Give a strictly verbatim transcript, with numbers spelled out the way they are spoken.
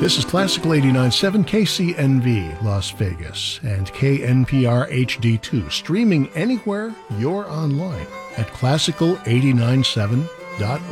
This is Classical eighty-nine point seven K C N V Las Vegas and K N P R H D two, streaming anywhere you're online at classical eighty nine seven dot org.